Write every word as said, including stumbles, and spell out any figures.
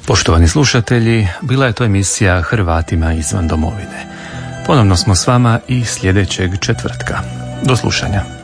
Poštovani slušatelji, bila je to emisija Hrvatima izvan domovine. Ponovno smo s vama i sljedećeg četvrtka. Do slušanja.